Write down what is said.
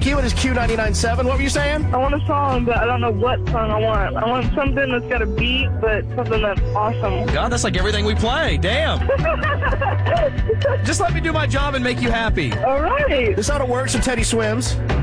Q. It is Q99.7. What were you saying? I want a song, but I don't know what song I want. I want something that's got a beat, but something that's awesome. God, that's like everything we play. Damn. Just let me do my job and make you happy. All right. This is how it works with Teddy Swims.